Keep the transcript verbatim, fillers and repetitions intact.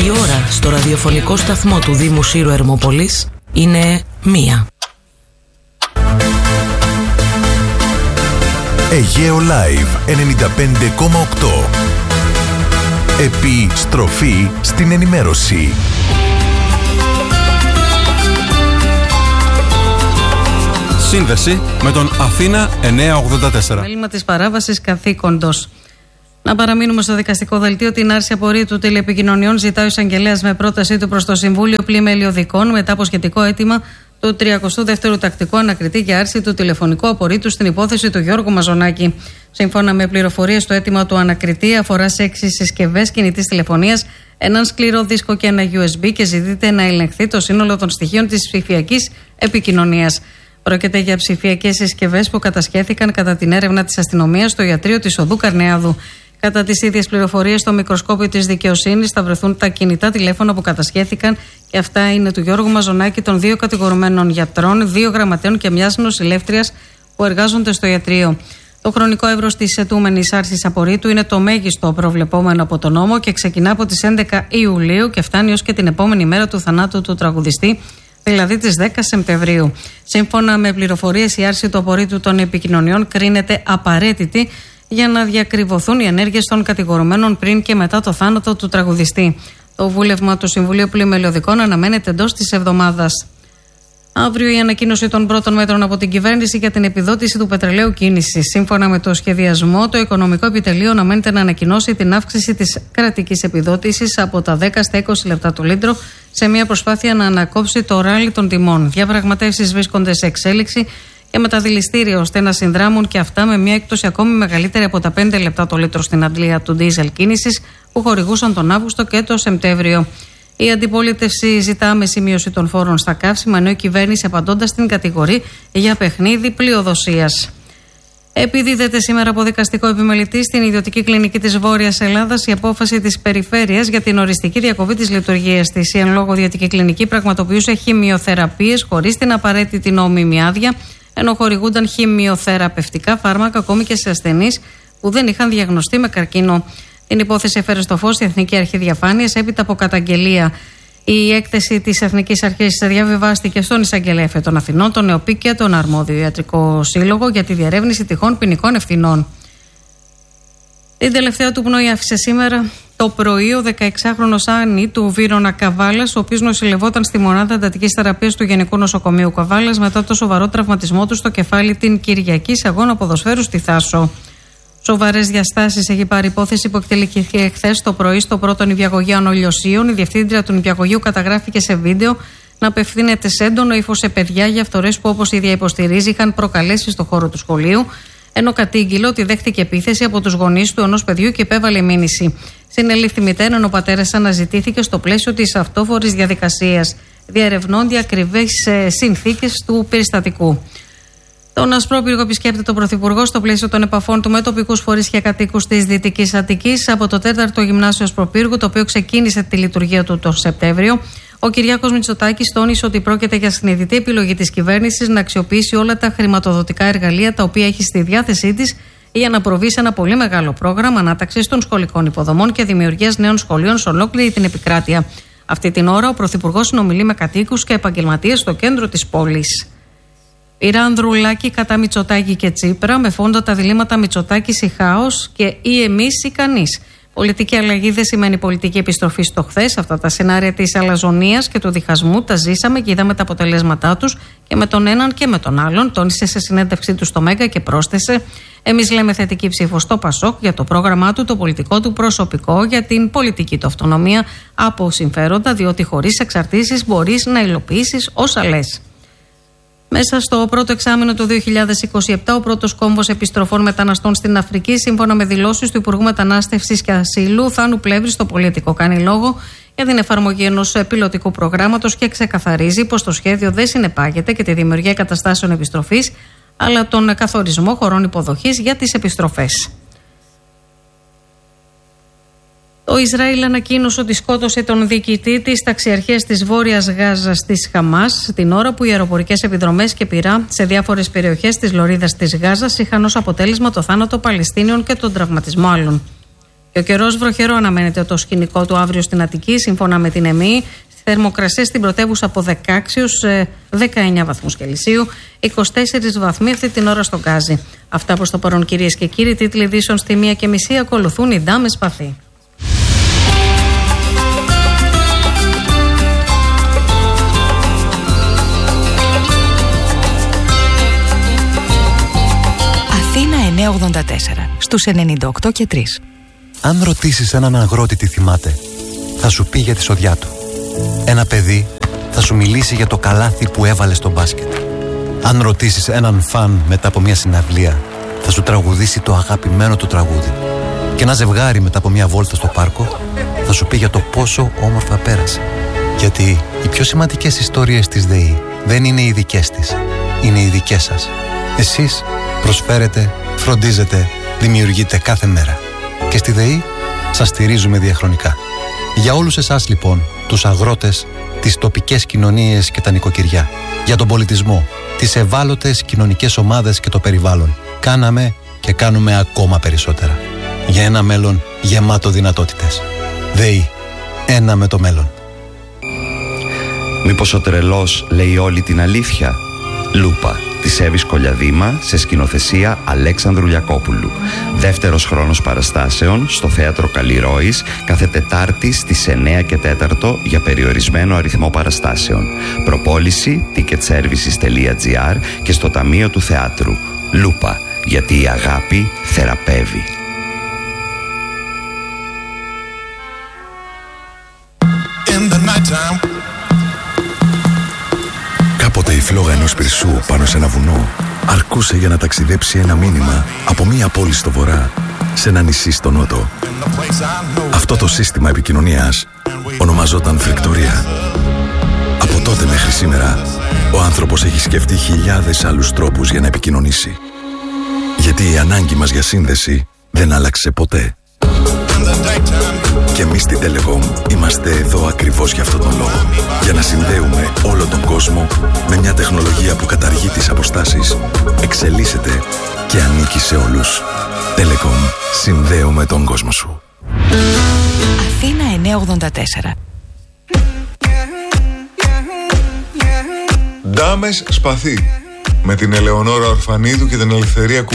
Η ώρα στο ραδιοφωνικό σταθμό του Δήμου Σύρου Ερμόπολης είναι μία. Αιγαίο Live ενενήντα πέντε κόμμα οκτώ. Επιστροφή στην ενημέρωση. Σύνδεση με τον Αθήνα εννιακόσια ογδόντα τέσσερα. Μέλημα της παράβασης καθήκοντος. Να παραμείνουμε στο δικαστικό δελτίο. Την άρση απορρίτου τηλεπικοινωνιών ζητάει ο εισαγγελέας με πρότασή του προς το Συμβούλιο Πλημελιωδικών μετά από σχετικό αίτημα του τριακοστού δεύτερου Τακτικού Ανακριτή για άρση του τηλεφωνικού απορρίτου στην υπόθεση του Γιώργου Μαζονάκη. Σύμφωνα με πληροφορίες, το αίτημα του ανακριτή αφορά σε έξι συσκευές κινητής τηλεφωνίας, έναν σκληρό δίσκο και ένα γιου ες μπι και ζητείται να ελεγχθεί το σύνολο των στοιχείων της ψηφιακής επικοινωνίας. Πρόκειται για ψηφιακές συσκευές που κατασχέθηκαν κατά την έρευνα της αστυνομίας στο ιατρείο της Οδού Καρνεάδου. Κατά τις ίδιες πληροφορίες, στο μικροσκόπιο της δικαιοσύνης θα βρεθούν τα κινητά τηλέφωνα που κατασχέθηκαν και αυτά είναι του Γιώργου Μαζονάκη, των δύο κατηγορουμένων γιατρών, δύο γραμματέων και μιας νοσηλεύτριας που εργάζονται στο ιατρείο. Το χρονικό εύρος της αιτούμενης άρσης απορρίτου είναι το μέγιστο προβλεπόμενο από τον νόμο και ξεκινά από τις έντεκα Ιουλίου και φτάνει ως και την επόμενη μέρα του θανάτου του τραγουδιστή, δηλαδή τις δέκα Σεπτεμβρίου. Σύμφωνα με πληροφορίες, η άρση του απορρίτου των επικοινωνιών κρίνεται απαραίτητη για να διακριβωθούν οι ενέργειες των κατηγορουμένων πριν και μετά το θάνατο του τραγουδιστή. Το βούλευμα του Συμβουλίου Πλημελιωδικών αναμένεται εντός της εβδομάδας. Αύριο η ανακοίνωση των πρώτων μέτρων από την κυβέρνηση για την επιδότηση του πετρελαίου κίνησης. Σύμφωνα με το σχεδιασμό, το Οικονομικό Επιτελείο αναμένεται να ανακοινώσει την αύξηση της κρατικής επιδότησης από τα δέκα στα είκοσι λεπτά το λίτρο σε μια προσπάθεια να ανακόψει το ράλι των τιμών. Διαπραγματεύσεις βρίσκονται σε εξέλιξη και με τα δηληστήρια ώστε να συνδράμουν και αυτά με μια έκπτωση ακόμη μεγαλύτερη από τα πέντε λεπτά το λίτρο στην αντλία του ντίζελ κίνησης που χορηγούσαν τον Αύγουστο και τον Σεπτέμβριο. Η αντιπολίτευση ζητά άμεση μείωση των φόρων στα καύσιμα, ενώ η κυβέρνηση απαντώντας την κατηγορεί για παιχνίδι πλειοδοσίας. Επιδίδεται σήμερα από δικαστικό επιμελητή στην ιδιωτική κλινική της Βόρειας Ελλάδας η απόφαση της Περιφέρειας για την οριστική διακοπή της λειτουργίας της. Η εν λόγω ιδιωτική κλινική πραγματοποιούσε χημειοθεραπείες χωρίς την απαραίτητη νόμιμη άδεια, ενώ χορηγούνταν χημειοθεραπευτικά φάρμακα ακόμη και σε ασθενείς που δεν είχαν διαγνωστεί με καρκίνο. Την υπόθεση έφερε στο φως η Εθνική Αρχή Διαφάνειας έπειτα από καταγγελία. Η έκθεση της Εθνικής Αρχής διαβιβάστηκε στον Εισαγγελέα των Αθηνών, τον ΕΟΠΗ και τον Αρμόδιο Ιατρικό Σύλλογο για τη διερεύνηση τυχόν ποινικών ευθυνών. Την τελευταία του πνοή άφησε σήμερα το πρωί ο δεκαεξάχρονος Άννη του Βύρωνα Καβάλας, ο οποίος νοσηλευόταν στη μονάδα εντατικής θεραπείας του Γενικού Νοσοκομείου Καβάλας μετά το σοβαρό τραυματισμό του στο κεφάλι την Κυριακή σε αγώνα ποδοσφαίρου στη Θάσο. Σοβαρές διαστάσεις έχει πάρει υπόθεση που εκτελήθηκε χθες το πρωί στο πρώτο νηπιαγωγείο Ανολιοσίων. Η διευθύντρια του νηπιαγωγείου καταγράφηκε σε βίντεο να απευθύνεται σε έντονο ύφος σε παιδιά για αυτορές που, όπως η ίδια υποστηρίζει, είχαν προκαλέσει στο χώρο του σχολείου, ενώ κατήγγειλε ότι δέχτηκε επίθεση από τους γονείς του ενός παιδιού και επέβαλε μήνυση. Συνελήφθη μητέρα, ενώ ο πατέρας αναζητήθηκε στο πλαίσιο της αυτόφορης διαδικασίας. Διαρευνώνται ακριβείς συνθήκες του περιστατικού. Τον Ασπρόπυργο επισκέπτεται τον Πρωθυπουργό στο πλαίσιο των επαφών του με τοπικούς φορείς και κατοίκους της Δυτικής Αττικής από το τέταρτο Γυμνάσιο Ασπροπύργου, το οποίο ξεκίνησε τη λειτουργία του τον Σεπτέμβριο. Ο Κυριάκος Μητσοτάκης τόνισε ότι πρόκειται για συνειδητή επιλογή της κυβέρνησης να αξιοποιήσει όλα τα χρηματοδοτικά εργαλεία τα οποία έχει στη διάθεσή της για να προβεί σε ένα πολύ μεγάλο πρόγραμμα ανάταξης των σχολικών υποδομών και δημιουργίας νέων σχολείων σε ολόκληρη την επικράτεια. Αυτή την ώρα ο Πρωθυπουργός συνομιλεί με κατοίκους και επαγγελματίες στο κέντρο της πόλης. Πήρα Ανδρουλάκη κατά Μητσοτάκη και Τσίπρα, με φόντο τα διλήμματα Μητσοτάκης ή χάος και ή εμείς ή κανείς. Πολιτική αλλαγή δεν σημαίνει πολιτική επιστροφή στο χθες. Αυτά τα σενάρια της αλαζονίας και του διχασμού τα ζήσαμε και είδαμε τα αποτελέσματά τους και με τον έναν και με τον άλλον, τόνισε σε συνέντευξή του στο Μέγκα και πρόσθεσε: εμείς λέμε θετική ψήφο στο Πασόκ για το πρόγραμμά του, το πολιτικό του προσωπικό, για την πολιτική του αυτονομία από συμφέροντα, διότι χωρίς εξαρτήσεις μπορείς να υλοποιήσεις όσα λες. Μέσα στο πρώτο εξάμηνο του δύο χιλιάδες είκοσι επτά, ο πρώτος κόμβος επιστροφών μεταναστών στην Αφρική, σύμφωνα με δηλώσεις του Υπουργού Μετανάστευσης και Ασύλου, Θάνου Πλεύρη, στο Πολίτικο, κάνει λόγο για την εφαρμογή ενός πιλωτικού προγράμματος και ξεκαθαρίζει πως το σχέδιο δεν συνεπάγεται και τη δημιουργία εγκαταστάσεων επιστροφής, αλλά τον καθορισμό χωρών υποδοχής για τις επιστροφές. Το Ισραήλ ανακοίνωσε ότι σκότωσε τον διοικητή της ταξιαρχίας της Βόρειας Γάζας της Χαμάς, την ώρα που οι αεροπορικές επιδρομές και πυρά σε διάφορες περιοχές της λωρίδας της Γάζας είχαν ως αποτέλεσμα το θάνατο Παλαιστίνιων και τον τραυματισμό άλλων. Και ο καιρός βροχερό αναμένεται το σκηνικό του αύριο στην Αττική, σύμφωνα με την ΕΜΗ. Θερμοκρασίες στην πρωτεύουσα από δεκαέξι έως δεκαεννιά βαθμούς Κελσίου, είκοσι τέσσερις βαθμοί αυτή την ώρα στον Γκάζι. Αυτά προς το παρόν, κυρίες και κύριοι. Τίτλοι ειδήσεων στη μία και μισή, ακολουθούν οι Ντάμες Σπαθή. Αθήνα εννιακόσια ογδόντα τέσσερα, στους ενενήντα οκτώ και τρία. Αν ρωτήσεις έναν αγρότη τι θυμάται, θα σου πει για τη σοδιά του. Ένα παιδί θα σου μιλήσει για το καλάθι που έβαλε στο μπάσκετ. Αν ρωτήσεις έναν φαν μετά από μια συναυλία, θα σου τραγουδήσει το αγαπημένο του τραγούδι. Και ένα ζευγάρι μετά από μια βόλτα στο πάρκο θα σου πει για το πόσο όμορφα πέρασε. Γιατί οι πιο σημαντικές ιστορίες της ΔΕΗ δεν είναι οι δικές της, είναι οι δικές σας. Εσείς προσφέρετε, φροντίζετε, δημιουργείτε κάθε μέρα. Και στη ΔΕΗ σας στηρίζουμε διαχρονικά. Για όλους εσάς λοιπόν, τους αγρότες, τις τοπικές κοινωνίες και τα νοικοκυριά, για τον πολιτισμό, τις ευάλωτες κοινωνικές ομάδες και το περιβάλλον, κάναμε και κάνουμε ακόμα περισσότερα. Για ένα μέλλον γεμάτο δυνατότητες. ΔΕΗ, ένα με το μέλλον. Μήπως ο τρελός λέει όλη την αλήθεια? Λούπα, της Εύης Κολιαδήμα, σε σκηνοθεσία Αλέξανδρου Λιακόπουλου. Δεύτερος χρόνος παραστάσεων στο Θέατρο Καλλιρόης, κάθε Τετάρτη στις εννιά και τέσσερα για περιορισμένο αριθμό παραστάσεων. Προπόληση ticketservices τελεία gr και στο Ταμείο του Θεάτρου. Λούπα, γιατί η αγάπη θεραπεύει. Κάποτε η φλόγα ενός πυρσού πάνω σε ένα βουνό αρκούσε για να ταξιδέψει ένα μήνυμα από μία πόλη στο βορρά σε ένα νησί στο νότο. Αυτό το σύστημα επικοινωνίας ονομαζόταν φρικτορία. Από τότε μέχρι σήμερα ο άνθρωπος έχει σκεφτεί χιλιάδες άλλους τρόπους για να επικοινωνήσει. Γιατί η ανάγκη μας για σύνδεση δεν άλλαξε ποτέ. Και εμείς στην Telecom είμαστε εδώ ακριβώς για αυτόν τον λόγο. Για να συνδέουμε όλο τον κόσμο με μια τεχνολογία που καταργεί τις αποστάσεις, εξελίσσεται και ανήκει σε όλους. Telecom. Συνδέουμε τον κόσμο σου. Αθήνα εννιακόσια ογδόντα τέσσερα. Ντάμες Σπαθή, με την Ελεονόρα Ορφανίδου και την Ελευθερία Κουμ.